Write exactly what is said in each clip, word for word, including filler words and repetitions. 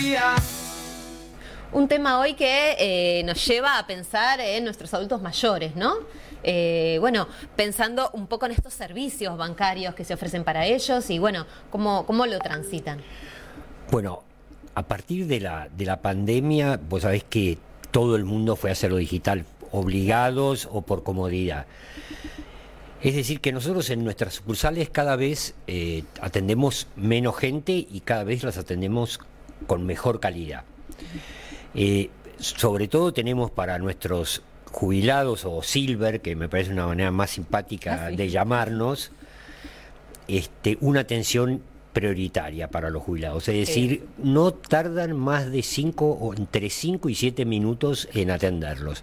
día. Un tema hoy que eh, nos lleva a pensar en nuestros adultos mayores, ¿no? Eh, bueno, pensando un poco en estos servicios bancarios que se ofrecen para ellos y bueno, cómo, cómo lo transitan. Bueno, a partir de la, de la pandemia, vos sabés que todo el mundo fue a hacerlo digital, obligados o por comodidad. Es decir, que nosotros en nuestras sucursales cada vez eh, atendemos menos gente y cada vez las atendemos con mejor calidad. Eh, sobre todo tenemos para nuestros jubilados o silver, que me parece una manera más simpática ah, sí. de llamarnos, este, una atención prioritaria para los jubilados. Es decir, sí. no tardan más de cinco o entre cinco y siete minutos en atenderlos.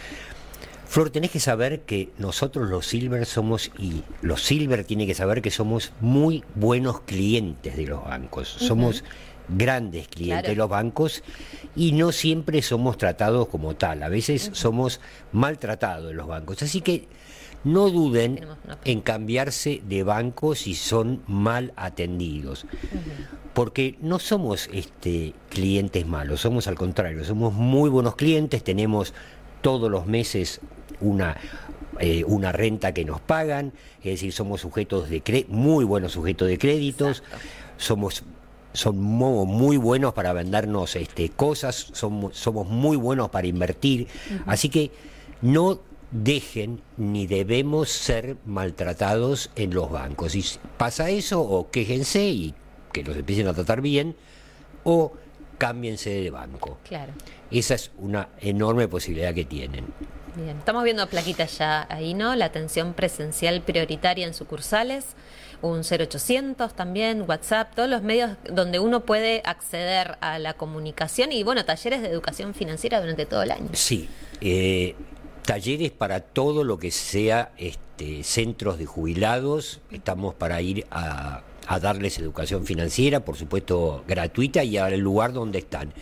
Flor, tenés que saber que nosotros los silver somos, y los silver tienen que saber que somos muy buenos clientes de los bancos. Uh-huh. Somos grandes clientes claro. de los bancos y no siempre somos tratados como tal. A veces uh-huh. somos maltratados en los bancos. Así que no duden en cambiarse de banco si son mal atendidos. Uh-huh. Porque no somos este, clientes malos, somos al contrario, somos muy buenos clientes, tenemos todos los meses una, eh, una renta que nos pagan, es decir, somos sujetos de cre- muy buenos sujetos de créditos, Exacto. somos son muy buenos para vendernos este, cosas, somos, somos muy buenos para invertir, uh-huh. así que no dejen ni debemos ser maltratados en los bancos. Si pasa eso, o quéjense y que los empiecen a tratar bien, o cámbiense de banco. Claro. Esa es una enorme posibilidad que tienen. Bien, estamos viendo plaquitas ya ahí, ¿no? La atención presencial prioritaria en sucursales, un cero ochocientos también, WhatsApp, todos los medios donde uno puede acceder a la comunicación y, bueno, talleres de educación financiera durante todo el año. Sí, eh, talleres para todo lo que sea este, centros de jubilados, estamos para ir a, a darles educación financiera, por supuesto gratuita, y al lugar donde están.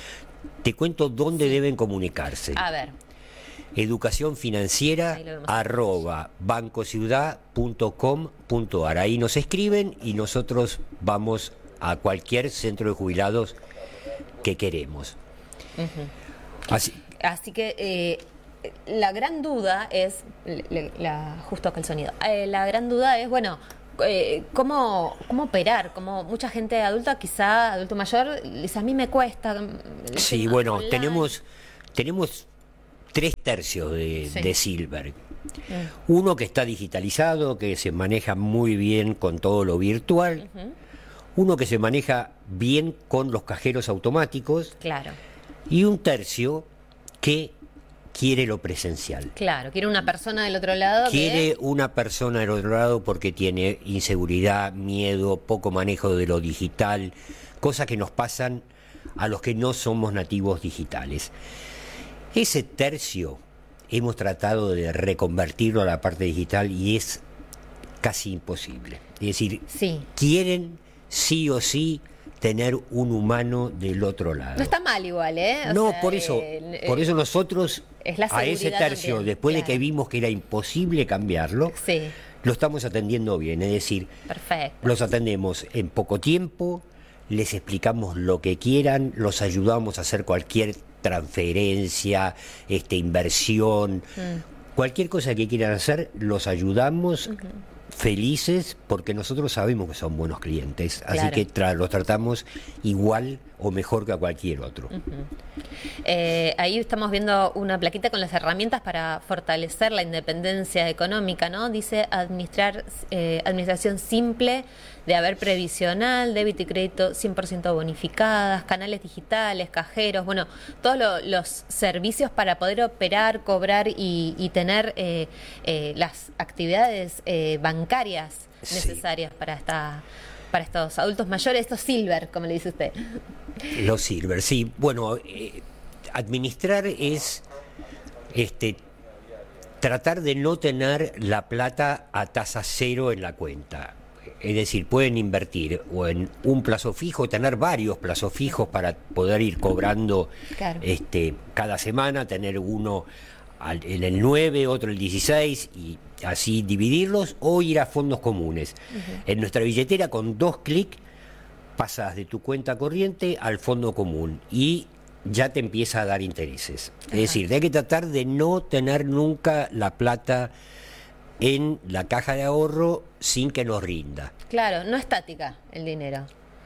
Te cuento dónde sí. deben comunicarse. A ver. Educación financiera arroba bancociudad punto com punto ar. Ahí nos escriben y nosotros vamos a cualquier centro de jubilados que queremos. Uh-huh. Así, Así que eh, la gran duda es, la, la, justo acá el sonido, eh, la gran duda es, bueno, Eh, ¿cómo, cómo operar? Como mucha gente adulta, quizá adulto mayor, dice, a mí me cuesta. Sí, bueno, online. tenemos tenemos tres tercios de, sí. de Silver. Mm. Uno que está digitalizado, que se maneja muy bien con todo lo virtual. Uh-huh. Uno que se maneja bien con los cajeros automáticos. Claro. Y un tercio que quiere lo presencial. Claro, quiere una persona del otro lado. Quiere que... una persona del otro lado porque tiene inseguridad, miedo, poco manejo de lo digital, cosas que nos pasan a los que no somos nativos digitales. Ese tercio hemos tratado de reconvertirlo a la parte digital y es casi imposible. Es decir, sí. quieren sí o sí tener un humano del otro lado. No está mal igual, ¿eh? O no, sea, por eso, eh, por eso nosotros a ese tercio, también, después claro. de que vimos que era imposible cambiarlo, sí. lo estamos atendiendo bien, es decir, Perfecto. los atendemos en poco tiempo, les explicamos lo que quieran, los ayudamos a hacer cualquier transferencia, este, inversión, mm. cualquier cosa que quieran hacer, los ayudamos. Uh-huh. Felices porque nosotros sabemos que son buenos clientes, claro. así que tra- los tratamos igual o mejor que a cualquier otro. Uh-huh. Eh, ahí estamos viendo una plaquita con las herramientas para fortalecer la independencia económica, ¿no? Dice administrar eh, administración simple de haber previsional, débito y crédito cien por ciento bonificadas, canales digitales, cajeros, bueno, todos lo, los servicios para poder operar, cobrar y, y tener eh, eh, las actividades eh, bancarias necesarias sí. para esta para estos adultos mayores, estos silver, como le dice usted. Los silver, sí. Bueno, eh, administrar es este tratar de no tener la plata a tasa cero en la cuenta. Es decir, pueden invertir o en un plazo fijo, tener varios plazos fijos para poder ir cobrando claro. este cada semana, tener uno al, en el nueve, otro el dieciséis y así dividirlos, o ir a fondos comunes. Uh-huh. En nuestra billetera con dos clics pasas de tu cuenta corriente al fondo común y ya te empieza a dar intereses. Ajá. Es decir, hay que tratar de no tener nunca la plata en la caja de ahorro sin que nos rinda. Claro, no estática el dinero.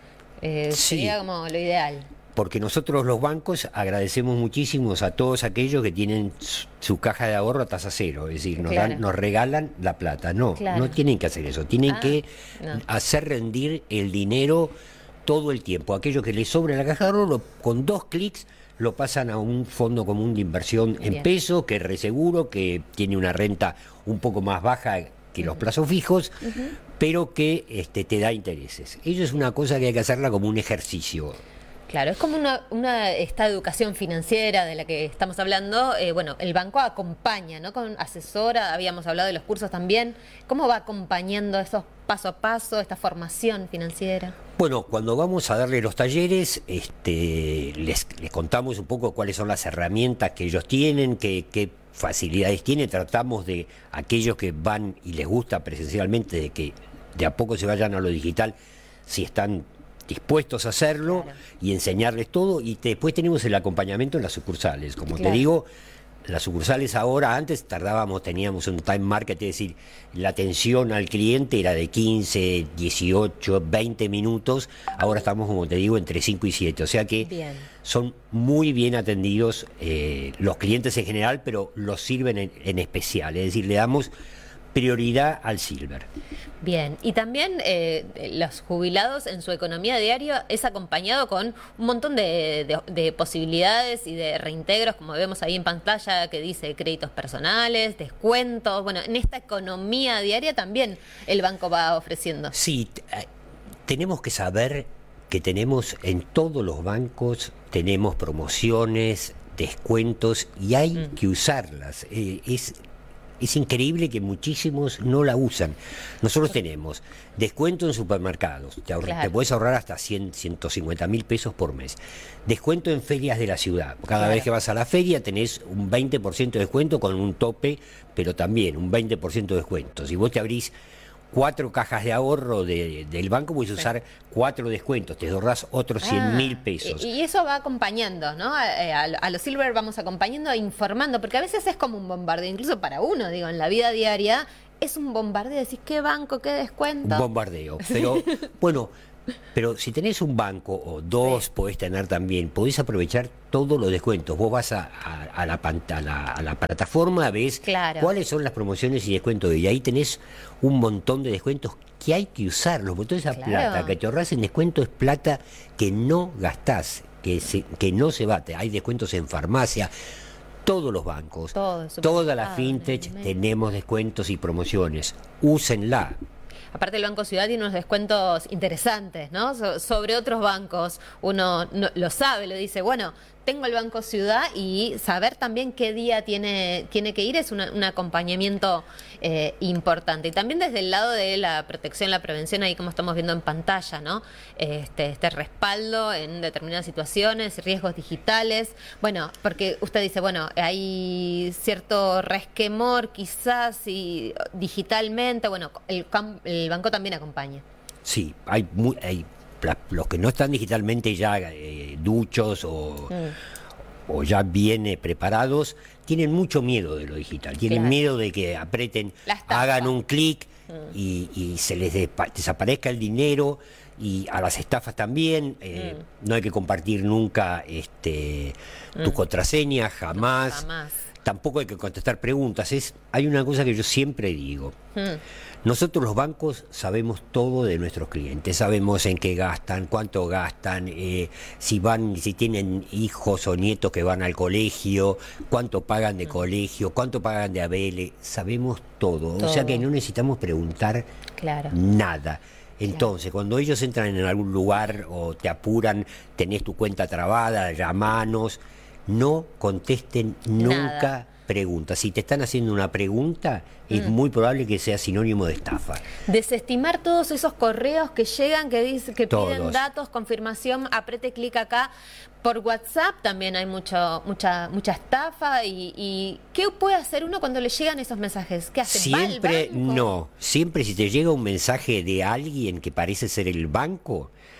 Eh, sí, sería como lo ideal. Porque nosotros los bancos agradecemos muchísimo a todos aquellos que tienen su, su caja de ahorro a tasa cero, es decir, nos, claro. dan, nos regalan la plata. No, claro. no tienen que hacer eso, tienen ah, que no. hacer rendir el dinero todo el tiempo. Aquello que les sobra en la caja de ahorro, lo, con dos clics lo pasan a un fondo común de inversión en Bien. pesos, que es reseguro, que tiene una renta un poco más baja que uh-huh. los plazos fijos, uh-huh. pero que este, te da intereses. Eso es una cosa que hay que hacerla como un ejercicio. Claro, es como una, una esta educación financiera de la que estamos hablando. Eh, bueno, el banco acompaña, ¿no? Con asesora, habíamos hablado de los cursos también. ¿Cómo va acompañando esos paso a paso, esta formación financiera? Bueno, cuando vamos a darle los talleres, este, les, les contamos un poco cuáles son las herramientas que ellos tienen, qué, qué facilidades tienen. Tratamos de aquellos que van y les gusta presencialmente, de que de a poco se vayan a lo digital, si están dispuestos a hacerlo, claro. y enseñarles todo, y después tenemos el acompañamiento en las sucursales. Como claro. te digo, las sucursales ahora, antes tardábamos, teníamos un time market, es decir, la atención al cliente era de quince, dieciocho, veinte minutos, ahora estamos, como te digo, entre cinco y siete, o sea que bien. son muy bien atendidos eh, los clientes en general, pero los sirven en, en especial, es decir, le damos prioridad al Silver. Bien, y también eh, los jubilados en su economía diaria es acompañado con un montón de, de, de posibilidades y de reintegros, como vemos ahí en pantalla, que dice créditos personales, descuentos. Bueno, en esta economía diaria también el banco va ofreciendo. Sí, eh, tenemos que saber que tenemos en todos los bancos, tenemos promociones, descuentos, y hay mm. que usarlas. Eh, es Es increíble que muchísimos no la usan. Nosotros tenemos descuento en supermercados, te, ahorra, claro. te puedes ahorrar hasta cien, ciento cincuenta mil pesos por mes. Descuento en ferias de la ciudad. Cada claro. vez que vas a la feria tenés un veinte por ciento de descuento con un tope, pero también un veinte por ciento de descuento. Si vos te abrís cuatro cajas de ahorro de, del banco, puedes sí. usar cuatro descuentos, te ahorrás otros cien mil pesos. Y, y eso va acompañando, ¿no? A, a, a los Silver vamos acompañando e informando, porque a veces es como un bombardeo, incluso para uno, digo, en la vida diaria, es un bombardeo, decís, ¿qué banco, qué descuento? Un bombardeo, pero bueno, pero si tenés un banco o dos, sí. podés tener también, podés aprovechar todos los descuentos. Vos vas a, a, a, la, a, la, a la plataforma, ves claro. cuáles son las promociones y descuentos, y ahí tenés un montón de descuentos que hay que usarlos, porque toda esa claro. plata que te ahorras en descuento es plata que no gastás, que, se, que no se bate. Hay descuentos en farmacia. Todos los bancos, Todo, todas las fintech tenemos descuentos y promociones. Úsenla. Aparte el Banco Ciudad tiene unos descuentos interesantes, ¿no? So, sobre otros bancos. Uno no, lo sabe, lo dice, bueno, tengo el Banco Ciudad, y saber también qué día tiene, tiene que ir es una, un acompañamiento eh, importante. Y también desde el lado de la protección, la prevención, ahí como estamos viendo en pantalla, ¿no? Este, este respaldo en determinadas situaciones, riesgos digitales. Bueno, porque usted dice, bueno, hay cierto resquemor quizás y digitalmente, bueno, el, el banco también acompaña. Sí, hay muy... Hay... los que no están digitalmente ya eh, duchos o, mm. o ya bien eh, preparados, tienen mucho miedo de lo digital, tienen claro. miedo de que aprieten, hagan un clic mm. y, y se les desaparezca el dinero, y a las estafas también. eh, mm. No hay que compartir nunca este, mm. tu contraseña, jamás. No, jamás. Tampoco hay que contestar preguntas. Es, hay una cosa que yo siempre digo. Mm. Nosotros los bancos sabemos todo de nuestros clientes, sabemos en qué gastan, cuánto gastan, eh, si van, si tienen hijos o nietos que van al colegio, cuánto pagan de mm. colegio, cuánto pagan de A B L, sabemos todo. todo. O sea que no necesitamos preguntar claro. nada. Entonces, claro. cuando ellos entran en algún lugar o te apuran, tenés tu cuenta trabada, llamanos, no contesten nunca. Nada. Preguntas. Si te están haciendo una pregunta, mm. es muy probable que sea sinónimo de estafa. Desestimar todos esos correos que llegan, que dicen, que todos. Piden datos, confirmación, apriete clic acá. Por WhatsApp también hay mucho, mucha, mucha estafa. Y, y ¿qué puede hacer uno cuando le llegan esos mensajes? ¿Qué hace? Siempre no. Siempre si te llega un mensaje de alguien que parece ser el banco,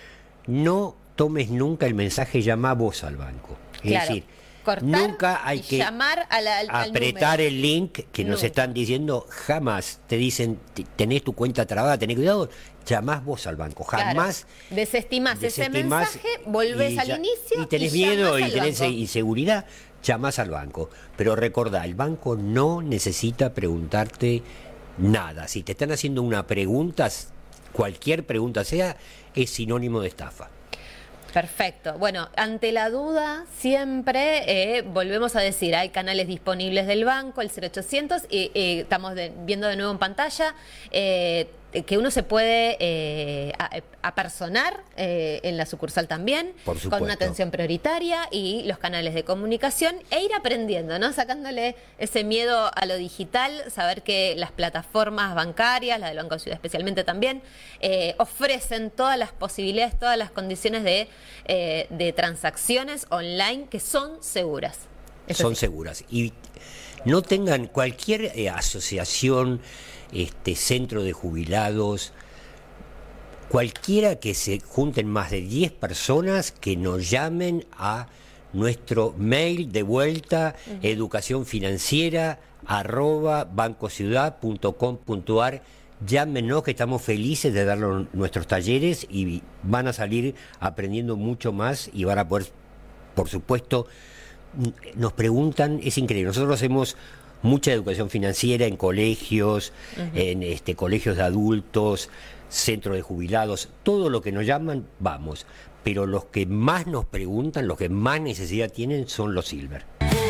no tomes nunca el mensaje llama vos al banco. Es Claro. decir, Cortar nunca hay y que llamar a la- al, al apretar número. el link que nos Nunca. están diciendo, jamás te dicen, "Te- tenés tu cuenta trabada, tenés cuidado, llamás vos al banco, jamás Claro. Desestimás ese desestimás mensaje, volvés y al ya- inicio y tenés y miedo llamás y al tenés banco. inseguridad, llamás al banco. Pero recordá, el banco no necesita preguntarte nada. Si te están haciendo una pregunta, cualquier pregunta sea, es sinónimo de estafa. Perfecto. Bueno, ante la duda, siempre eh, volvemos a decir, hay canales disponibles del banco, el cero ochocientos, y eh, estamos de- viendo de nuevo en pantalla, eh, que uno se puede eh, a- apersonar eh, en la sucursal también, Por con supuesto. una atención prioritaria y los canales de comunicación, e ir aprendiendo, ¿no? Sacándole ese miedo a lo digital, saber que las plataformas bancarias, la del Banco de Ciudad especialmente también, eh, ofrecen todas las posibilidades, todas las condiciones de, eh, de transacciones online que son seguras. Eso Son sí. seguras. Y no tengan cualquier eh, asociación, este centro de jubilados, cualquiera que se junten más de diez personas, que nos llamen a nuestro mail de vuelta, uh-huh. educación financiera arroba bancociudad punto com punto ar. Llámenos, que estamos felices de dar nuestros talleres y van a salir aprendiendo mucho más y van a poder, por supuesto, nos preguntan, es increíble, nosotros hacemos mucha educación financiera en colegios, uh-huh. en este, colegios de adultos, centros de jubilados, todo lo que nos llaman, vamos, pero los que más nos preguntan, los que más necesidad tienen son los Silver.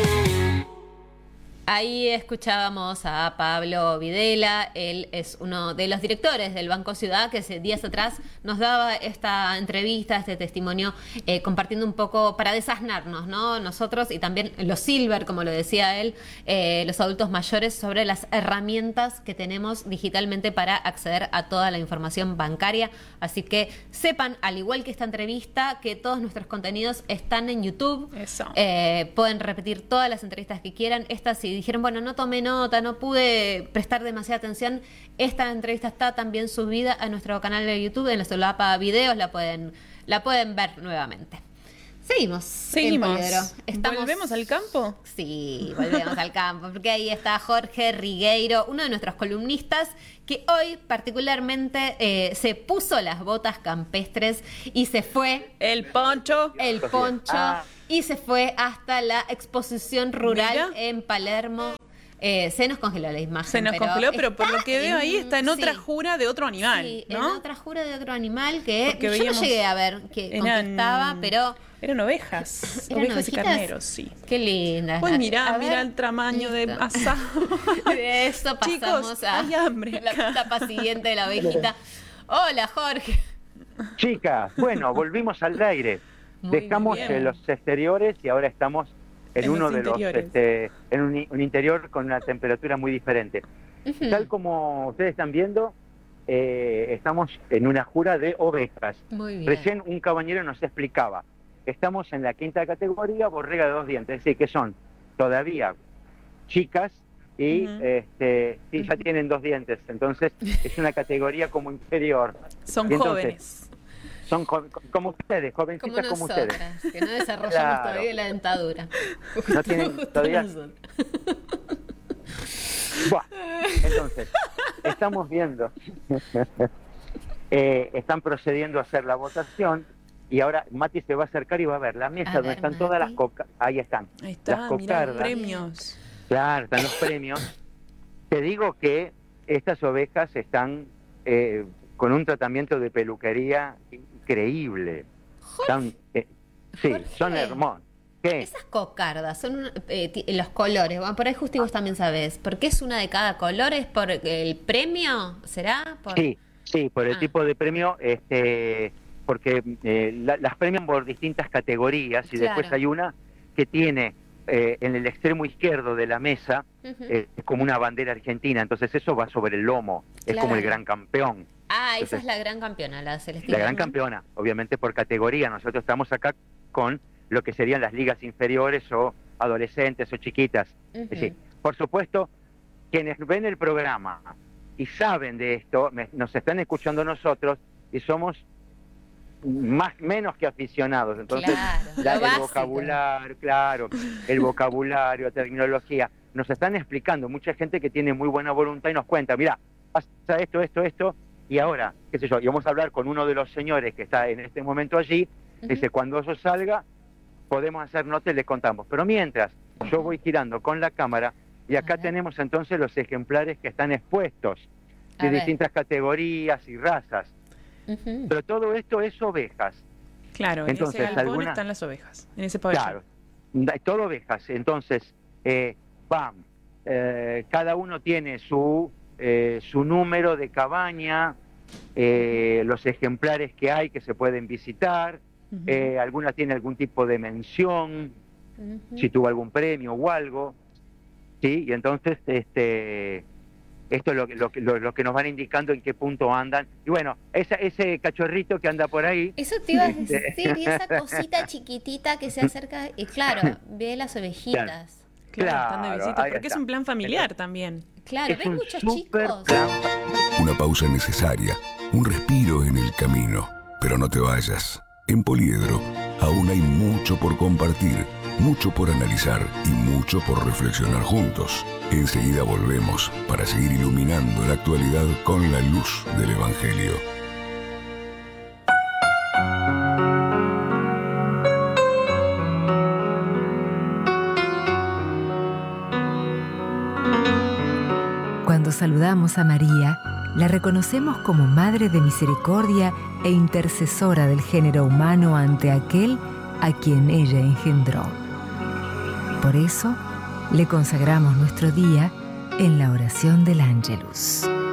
Ahí escuchábamos a Pablo Videla, él es uno de los directores del Banco Ciudad, que hace días atrás nos daba esta entrevista, este testimonio, eh, compartiendo un poco para desasnarnos, ¿no? Nosotros y también los Silver, como lo decía él, eh, los adultos mayores, sobre las herramientas que tenemos digitalmente para acceder a toda la información bancaria. Así que sepan, al igual que esta entrevista, que todos nuestros contenidos están en YouTube. Eso. Eh, pueden repetir todas las entrevistas que quieran. Esta, si dijeron, bueno, no tomé nota, no pude prestar demasiada atención, esta entrevista está también subida a nuestro canal de YouTube, en la Solapa Videos, la pueden, la pueden ver nuevamente. Seguimos. Seguimos. Estamos... ¿Volvemos al campo? Sí, volvemos al campo, porque ahí está Jorge Rigueiro, uno de nuestros columnistas, que hoy particularmente eh, se puso las botas campestres y se fue... El poncho. El poncho. Ah. Y se fue hasta la exposición rural Mira. en Palermo. Eh, se nos congeló la imagen. Se nos pero congeló, pero por lo que veo en, ahí está en otra sí, jura de otro animal, sí, ¿no? en otra jura de otro animal que Porque yo veíamos, no llegué a ver que eran, contestaba, pero... Eran ovejas, ¿Eran ovejas ovejitas? y carneros, sí. Qué lindas. Pues mirá, mirá el tamaño de asado. De eso pasamos Chicos, a hay hambre la etapa siguiente de la ovejita. Hola, Jorge. Chicas, bueno, volvimos al aire. Muy Dejamos eh, los exteriores y ahora estamos en, en uno los de los, este, en un, un interior con una temperatura muy diferente. Uh-huh. Tal como ustedes están viendo, eh, estamos en una jura de ovejas. Muy bien. Recién un caballero nos explicaba, estamos en la quinta categoría, borrega de dos dientes, es decir, que son todavía chicas y uh-huh. este, sí, ya tienen dos dientes, entonces es una categoría como inferior. Son entonces, jóvenes. Son jo como ustedes, jovencitas como, como ustedes. Que no desarrollamos claro. todavía la dentadura. No tienen todavía... Buah. Entonces, estamos viendo, eh, están procediendo a hacer la votación y ahora Mati se va a acercar y va a ver la mesa a donde ver, están Mati. Todas las cocas. Ahí están. Ahí está, las cocardas. Los premios. Claro, están los premios. Te digo que estas ovejas están eh, con un tratamiento de peluquería increíble. Están, eh, sí, Jorge. Son hermosos. ¿Qué? Esas cocardas son eh, los colores, bueno, por ahí justo vos también sabés, ¿por qué es una de cada color? ¿Es por el premio? ¿Será? Por... Sí, sí, por el ah. tipo de premio, este, porque eh, la, las premian por distintas categorías y claro. después hay una que tiene eh, en el extremo izquierdo de la mesa, uh-huh. eh, es como una bandera argentina, entonces eso va sobre el lomo, claro. es como el gran campeón. Ah, entonces, esa es la gran campeona, la Celestina. La gran campeona, obviamente por categoría, nosotros estamos acá con lo que serían las ligas inferiores o adolescentes o chiquitas. Uh-huh. Es decir, por supuesto, quienes ven el programa y saben de esto, me, nos están escuchando nosotros y somos más menos que aficionados. Entonces, Claro, la- lo el básico. vocabulario, claro, el vocabulario, terminología, nos están explicando mucha gente que tiene muy buena voluntad y nos cuenta, mira, pasa esto, esto, esto, y ahora, qué sé yo, y vamos a hablar con uno de los señores que está en este momento allí, Ujú. dice, cuando eso salga, podemos hacer nota y le contamos. Pero mientras, yo voy girando con la cámara, y acá A ver. tenemos entonces los ejemplares que están expuestos, A de ver. distintas categorías y razas. Ujú. Pero todo esto es ovejas. Claro, Entonces, en ese galpón alguna- están las ovejas, en ese pabellón. Claro, da- todo ovejas. Entonces, eh, pam, eh, cada uno tiene su, eh, su número de cabaña, eh, los ejemplares que hay que se pueden visitar, Ujú. eh, alguna tiene algún tipo de mención, Ujú. si tuvo algún premio o algo, ¿sí? Y entonces, este... Esto es lo, que- lo, que- lo, lo que nos van indicando en qué punto andan. Y bueno, esa, ese cachorrito que anda por ahí, Eso te iba a Este. decir, y esa cosita chiquitita que se acerca, y claro, ve las ovejitas. Claro, están de Claro, visita, ahí porque es está. un plan familiar también. Claro, es ven un muchos súper chicos. plan. Una pausa necesaria, un respiro en el camino. Pero no te vayas. En Poliedro aún hay mucho por compartir, mucho por analizar y mucho por reflexionar juntos. Enseguida volvemos para seguir iluminando la actualidad con la luz del Evangelio. Cuando saludamos a María, la reconocemos como Madre de Misericordia e intercesora del género humano ante aquel a quien ella engendró. Por eso, le consagramos nuestro día en la oración del Ángelus.